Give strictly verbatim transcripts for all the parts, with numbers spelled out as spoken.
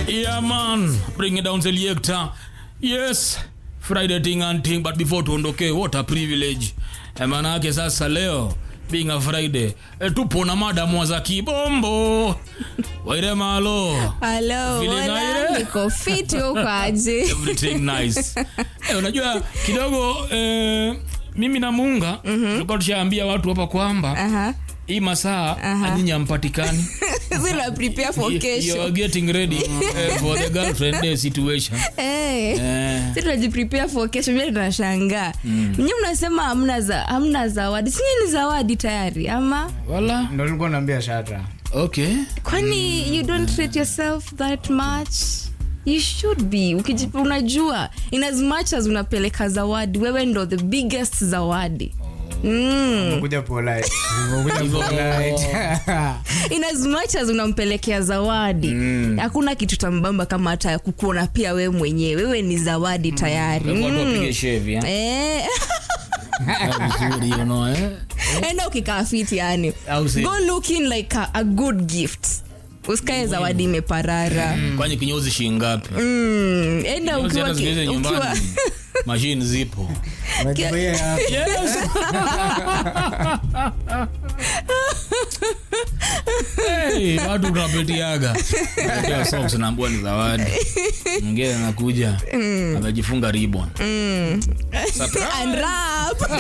Yeah man, bring it down selector. Yes, Friday thing and thing, but before tuondoke, what a privilege. Emanake sasa leo being a Friday, e, tupo na madam wa Kibombo. Waire malo. Hello, wala niko fit huko aje. Everything nice. Eh, unajua kidogo eh, mimi na Munga tulikuwa mm-hmm. tushaambia watu hapa kwamba uh-huh. hii masaa uh-huh. anyinyi ampatikani. Zina prepare for occasion. You are getting ready uh, for the girlfriend day situation. Eh. Uh. Sisi tunaji prepare for occasion, mimi tunashangaa. Mm. Mimi mnasema hamna za hamna zawadi. Si ni zawadi tayari ama? Wala ndio nilikuwa naambia Shatra. Okay. Kwani mm. you don't treat yourself that much? You should be. Ukijipa unajua in as much as unapeleka zawadi, wewe ndo the biggest zawadi. Mm. Unakuja polite. Unakuja polite. In as much as unampelekea zawadi, hakuna mm. kitu tambamba kama hata kukuona pia wewe mwenyewe. Wewe ni zawadi tayari. Mm. Watu wapige shave ya. Eh. Vizuri you know eh. Enda ukikaa fit yani. Go looking like a, a good gift. Usikae zawadi imeparara. Mm. Kwani kinyozi shilingi ngapi? Mm. Enda ukiwa nyumbani. Machine zipo. Yes. Hey, watu tunapetiaga. Ndio socks na mbwa ni zawadi. Mwingine anakuja anajifunga ribbon. Mm. And wrap.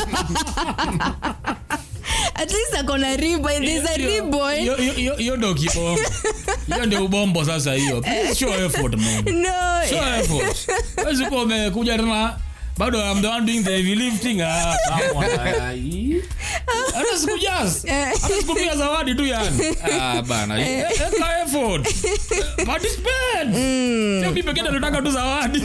At least akona ribbon, there's a ribbon. Yo yo yo ndo kipo. Yo ndio ubombo sasa hiyo. Please show effort man. No. Show effort. Wewe uko umekuja tena bado I'm the one doing the heavy lifting. Ah, come on. Ana sikujas. Ana sikupia zawadi tu yani. Ah bana. Eka effort. Participate. Sio pipe kenda nataka tu zawadi.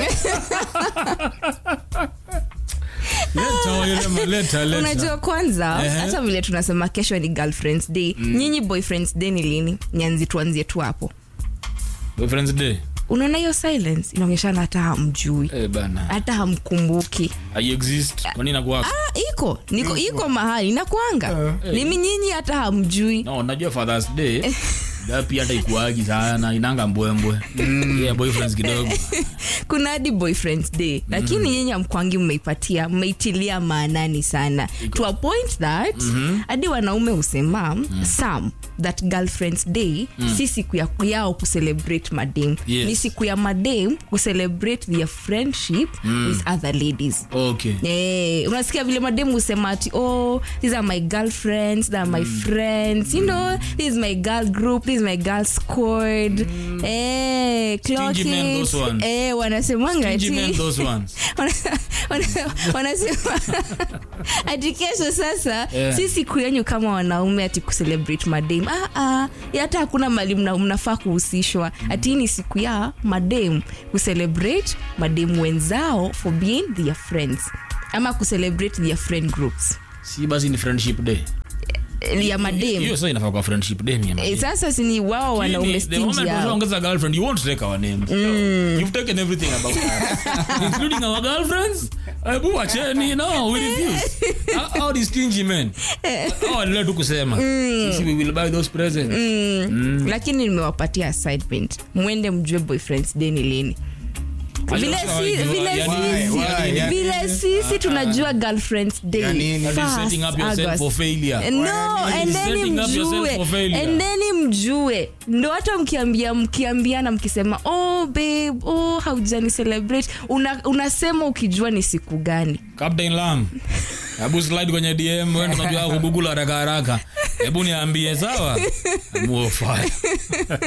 Leta yule leta leta. Unajua kwanza hata vile tunasema kesho ni girlfriends day. Mm. Nyinyi boyfriends day ni lini? Nyanzi tuanzie tu hapo. Boyfriends day. Unaona hiyo silence inaonyeshana hata hamjui. Eh bana. Hata hamkumbuki. I exist. Kwa nini nakuwa? Ah, iko. Niko iko mahali inakuanga. Uh, Mimi nyinyi hata hamjui. No, najua Father's Day. Da pia hata ikuagi sana inanga mbwembwe. Mm. Yeah, boyfriends kidogo. Kuna hadi boyfriends day. Lakini mm-hmm. nyinyi amkwangi mmeipatia, mmeitilia maanani sana. Iko. To a point that mm-hmm. hadi wanaume usema mm. some that girlfriends day mm. si siku ya yao ku celebrate madem. Yes. Ni siku ya madem ku celebrate their friendship mm. with other ladies. Okay. Eh, unasikia vile madem usema ati oh these are my girlfriends, they are my mm. friends, you know, this is my girl group, this is my girl squad. Mm. Eh, clocking. Eh, wanasemanga ati those ones. Wanasema ati kesho sasa yeah. si siku yenu kama wanaume ati ku celebrate madem. Ah ah, hata hakuna mali mna, mnafaa kuhusishwa. Ati ni siku ya madem ku celebrate madem wenzao for being their friends ama ku celebrate their friend groups. Si basi ni friendship day ya madem. Hiyo sasa inafaa kwa friendship day mimi. Eh, sasa si wao wanaume stingy. The moment you ongeza girlfriend you won't take our names. Mm. You've taken everything about us including our girlfriends. Abu acheni no we refuse. How these stingy men. Oh let tu kusema. Sisi we will buy those presents. Mm. Mm. Lakini nimewapatia assignment. Muende mjue boyfriends day ni lini. Vile si vile si vile sisi tunajua girlfriends day. Setting up yourself for failure. No, and then mjue. And then mjue. Ndo hata mkiambia mkiambiana mkisema oh babe, oh haujani celebrate. Una, unasema ukijua ni siku gani. Captain Lam. Hebu slide kwenye D M wewe unajua kugoogle haraka haraka. Hebu niambie sawa? Muofai.